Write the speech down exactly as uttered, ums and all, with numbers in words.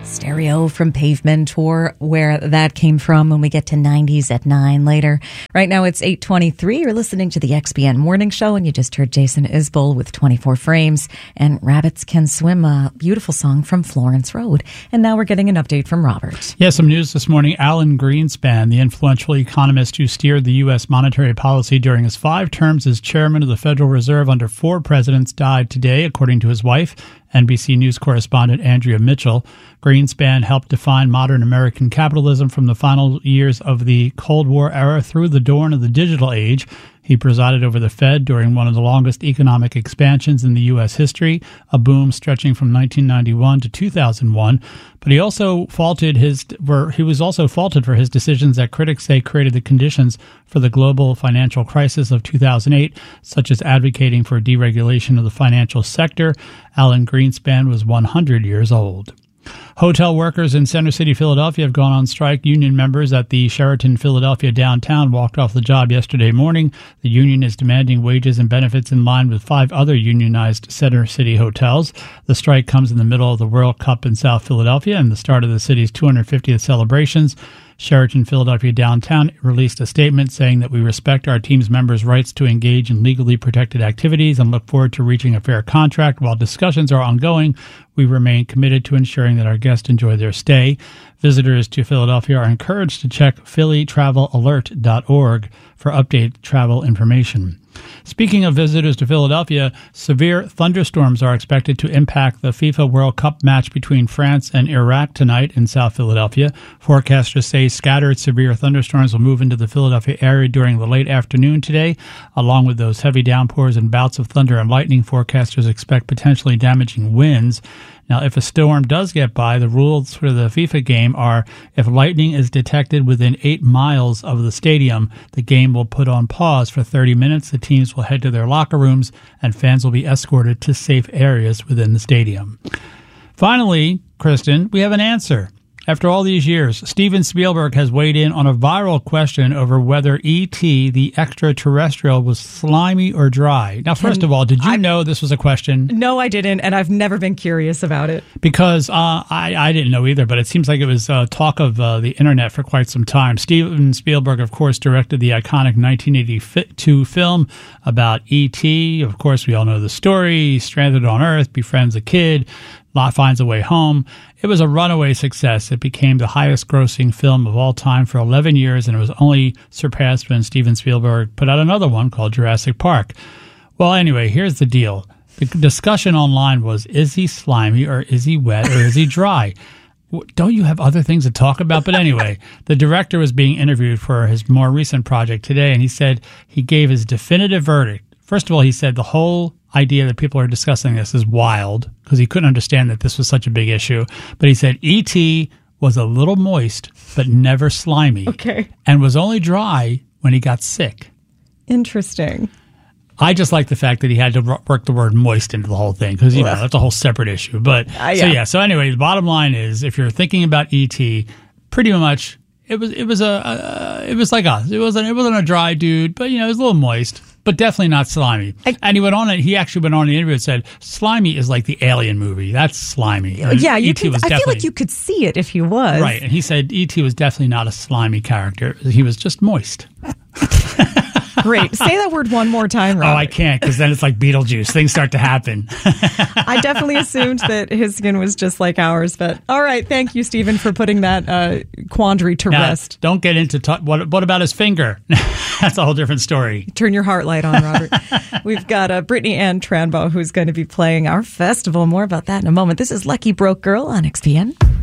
Stereo from Pavement, or where that came from when we get to nineties at nine later. Right now it's eight twenty-three. You're listening to the X B N Morning Show, and you just heard Jason Isbell with twenty-four frames and Rabbits Can Swim, a beautiful song from Florence Road. And now we're getting an update from Robert. Yeah, some news this morning. Alan Greenspan, the influential economist who steered the U S monetary policy during his five terms as chairman of the Federal Reserve under four presidents, died today, according to his wife, N B C News correspondent Andrea Mitchell. Greenspan helped define modern American capitalism from the final years of the Cold War era through the dawn of the digital age. He presided over the Fed during one of the longest economic expansions in the U S history, a boom stretching from nineteen ninety-one to two thousand one. But he also faulted his, he was also faulted for his decisions that critics say created the conditions for the global financial crisis of two thousand eight, such as advocating for deregulation of the financial sector. Alan Greenspan was one hundred years old. Hotel workers in Center City, Philadelphia have gone on strike. Union members at the Sheraton Philadelphia downtown walked off the job yesterday morning. The union is demanding wages and benefits in line with five other unionized Center City hotels. The strike comes in the middle of the World Cup in South Philadelphia and the start of the city's two hundred fiftieth celebrations. Sheraton Philadelphia downtown released a statement saying that we respect our team's members' rights to engage in legally protected activities and look forward to reaching a fair contract. While discussions are ongoing, we remain committed to ensuring that our guests enjoy their stay. Visitors to Philadelphia are encouraged to check philly travel alert dot org for updated travel information. Speaking of visitors to Philadelphia, severe thunderstorms are expected to impact the FIFA World Cup match between France and Iraq tonight in South Philadelphia. Forecasters say scattered severe thunderstorms will move into the Philadelphia area during the late afternoon today. Along with those heavy downpours and bouts of thunder and lightning, forecasters expect potentially damaging winds. Now, if a storm does get by, the rules for the FIFA game are if lightning is detected within eight miles of the stadium, the game will put on pause for thirty minutes. The teams will head to their locker rooms, and fans will be escorted to safe areas within the stadium. Finally, Kristen, we have an answer. After all these years, Steven Spielberg has weighed in on a viral question over whether E T, the extraterrestrial, was slimy or dry. Now, first of all, did you I, know this was a question? No, I didn't, and I've never been curious about it. Because uh, I, I didn't know either, but it seems like it was uh, talk of uh, the internet for quite some time. Steven Spielberg, of course, directed the iconic nineteen eighty-two film about E T. Of course, we all know the story. He's stranded on Earth, befriends a kid, finds a way home. It was a runaway success. It became the highest-grossing film of all time for eleven years, and it was only surpassed when Steven Spielberg put out another one called Jurassic Park. Well, anyway, here's the deal. The discussion online was, is he slimy, or is he wet, or is he dry? Don't you have other things to talk about? But anyway, the director was being interviewed for his more recent project today, and he said he gave his definitive verdict. First of all, he said the whole idea that people are discussing this is wild because he couldn't understand that this was such a big issue. But he said E T was a little moist, but never slimy. Okay. And was only dry when he got sick. Interesting. I just like the fact that he had to work the word moist into the whole thing because, you know, that's a whole separate issue. But uh, yeah. so, yeah. So anyway, the bottom line is if you're thinking about E T, pretty much it was it was a, a it was like us. It wasn't it wasn't a dry dude, but, you know, it was a little moist. But definitely not slimy. I, and he went on. He actually went on in the interview and said, "Slimy is like the Alien movie. That's slimy." And yeah, you could, I feel like you could see it if he was right. And he said E T was definitely not a slimy character. He was just moist. Great. Say that word one more time, Robert. Oh, I can't, because then it's like Beetlejuice. Things start to happen. I definitely assumed that his skin was just like ours. But all right, thank you, Stephen, for putting that uh, quandary to now, rest. Don't get into t- what. What about his finger? That's a whole different story. Turn your heart light on, Robert. We've got uh, Brittany Ann Tranbo, who's going to be playing our festival. More about that in a moment. This is Lucky Broke Girl on X P N.